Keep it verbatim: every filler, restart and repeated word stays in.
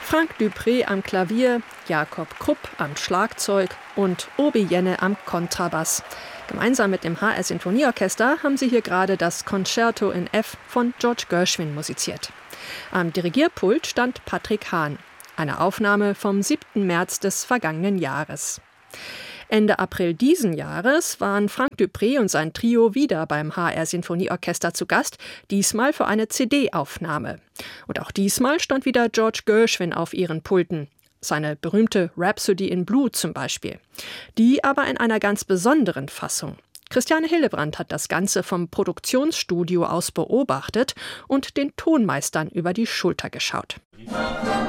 Frank Dupré am Klavier, Jakob Krupp am Schlagzeug und Obi Jenne am Kontrabass. Gemeinsam mit dem H R Sinfonieorchester haben sie hier gerade das Concerto in F von George Gershwin musiziert. Am Dirigierpult stand Patrick Hahn. Eine Aufnahme vom siebten März des vergangenen Jahres. Ende April diesen Jahres waren Frank Dupré und sein Trio wieder beim H R Sinfonieorchester zu Gast, diesmal für eine C D-Aufnahme. Und auch diesmal stand wieder George Gershwin auf ihren Pulten. Seine berühmte Rhapsody in Blue zum Beispiel. Die aber in einer ganz besonderen Fassung. Christiane Hillebrand hat das Ganze vom Produktionsstudio aus beobachtet und den Tonmeistern über die Schulter geschaut.